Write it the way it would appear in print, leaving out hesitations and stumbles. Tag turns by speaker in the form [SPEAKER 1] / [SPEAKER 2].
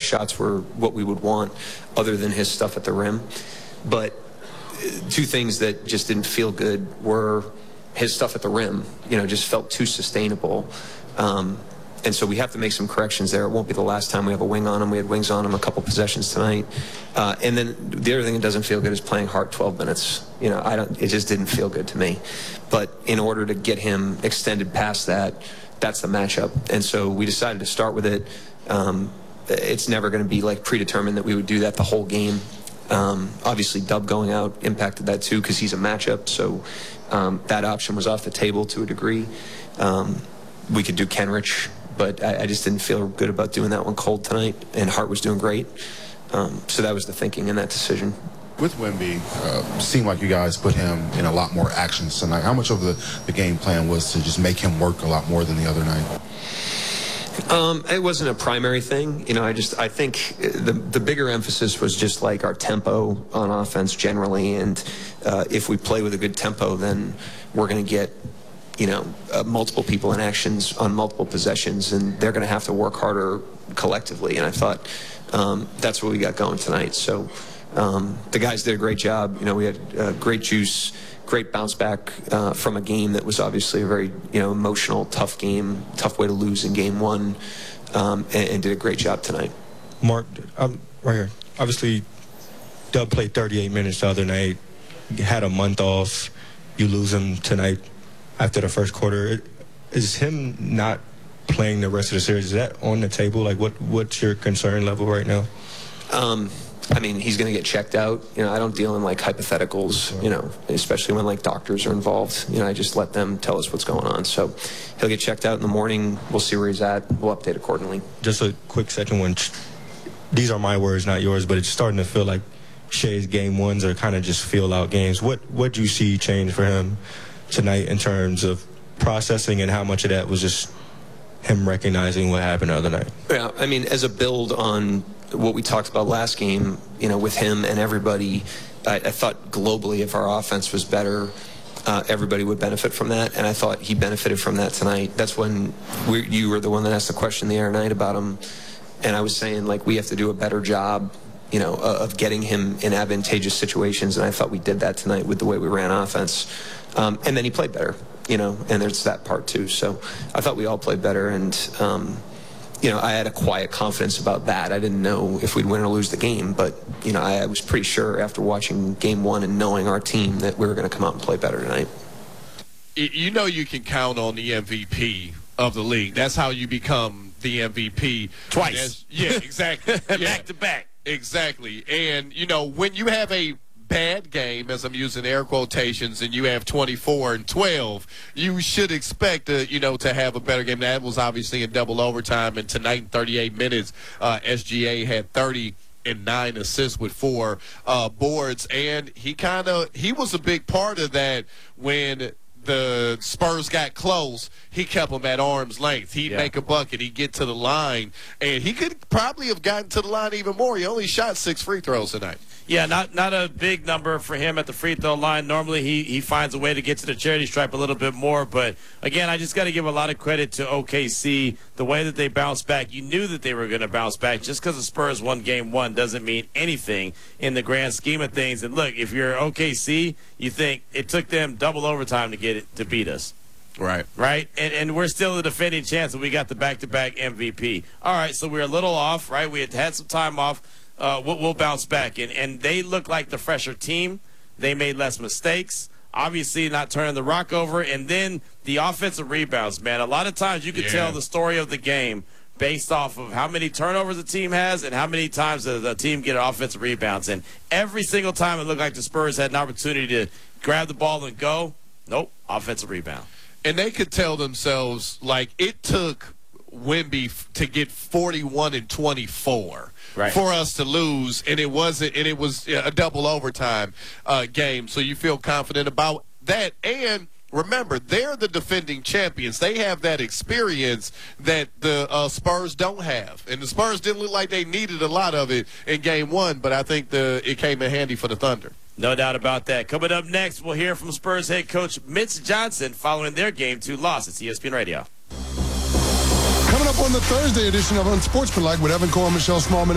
[SPEAKER 1] shots were what we would want other than his stuff at the rim. But two things that just didn't feel good were his stuff at the rim, just felt too sustainable. And so we have to make some corrections there. It won't be the last time we have a wing on him. We had wings on him a couple possessions tonight. And then the other thing that doesn't feel good is playing Hart 12 minutes. It just didn't feel good to me. But in order to get him extended past that, that's the matchup. And so we decided to start with it. It's never going to be like predetermined that we would do that the whole game. Obviously, Dub going out impacted that too because he's a matchup. So that option was off the table to a degree. We could do Kenrich, but I just didn't feel good about doing that one cold tonight, and Hart was doing great. So that was the thinking in that decision.
[SPEAKER 2] With Wemby, seemed like you guys put him in a lot more actions tonight. How much of the game plan was to just make him work a lot more than the other night?
[SPEAKER 1] It wasn't a primary thing. I think the bigger emphasis was just like our tempo on offense generally, and if we play with a good tempo, then we're going to get multiple people in actions on multiple possessions, and they're going to have to work harder collectively. And I thought that's what we got going tonight. So the guys did a great job. We had great juice, great bounce back from a game that was obviously a very emotional, tough game, tough way to lose in game one, and did a great job tonight.
[SPEAKER 3] Mark, right here. Obviously, Dub played 38 minutes the other night. Had a month off. You lose him tonight after the first quarter. Is him not playing the rest of the series, is that on the table? Like, what's your concern level right now?
[SPEAKER 1] He's going to get checked out. I don't deal in like hypotheticals, especially when like doctors are involved. I just let them tell us what's going on. So he'll get checked out in the morning. We'll see where he's at. We'll update accordingly.
[SPEAKER 3] Just a quick second one. These are my words, not yours, but it's starting to feel like Shai's game ones are kind of just feel-out games. What do you see change for him tonight in terms of processing, and how much of that was just him recognizing what happened the other night?
[SPEAKER 1] Yeah, as a build on what we talked about last game, with him and everybody, I thought globally if our offense was better, everybody would benefit from that, and I thought he benefited from that tonight. That's when you were the one that asked the question the other night about him, and I was saying, like, we have to do a better job, of getting him in advantageous situations, and I thought we did that tonight with the way we ran offense. And then he played better, and there's that part too. So I thought we all played better, and I had a quiet confidence about that. I didn't know if we'd win or lose the game, but I was pretty sure after watching game one and knowing our team that we were going to come out and play better tonight.
[SPEAKER 4] You can count on the MVP of the league. That's how you become the MVP.
[SPEAKER 5] Twice.
[SPEAKER 4] Yeah, exactly.
[SPEAKER 5] Back to back.
[SPEAKER 4] Exactly. And, when you have a bad game, as I'm using air quotations, and you have 24 and 12, you should expect to have a better game. That was obviously in double overtime, and tonight in 38 minutes, SGA had 30 and 9 assists with 4 boards, and he was a big part of that. When the Spurs got close, he kept them at arm's length. He'd make a bucket. He'd get to the line, and he could probably have gotten to the line even more. He only shot 6 free throws tonight.
[SPEAKER 5] Yeah, not a big number for him at the free throw line. Normally he finds a way to get to the charity stripe a little bit more. But, again, I just got to give a lot of credit to OKC. The way that they bounced back, you knew that they were going to bounce back. Just because the Spurs won game one doesn't mean anything in the grand scheme of things. And, look, if you're OKC, you think it took them double overtime to beat us. Right? And we're still the defending chance that we got the back-to-back MVP. All right, so we're a little off, right? We had some time off. We'll bounce back. And they look like the fresher team. They made less mistakes. Obviously not turning the rock over. And then the offensive rebounds, man. A lot of times you can tell the story of the game based off of how many turnovers the team has and how many times the team get offensive rebounds. And every single time it looked like the Spurs had an opportunity to grab the ball and go, nope, offensive rebound.
[SPEAKER 4] And they could tell themselves, like, it took Wemby to get 41 and 24 for us to lose, and it was a double overtime game. So you feel confident about that. And remember, they're the defending champions. They have that experience that the Spurs don't have. And the Spurs didn't look like they needed a lot of it in game one, but I think it came in handy for the Thunder.
[SPEAKER 5] No doubt about that. Coming up next, we'll hear from Spurs head coach Mitch Johnson following their Game 2 loss at ESPN Radio.
[SPEAKER 6] Coming up on the Thursday edition of Unsportsmanlike with Evan Cole and Michelle Smallman.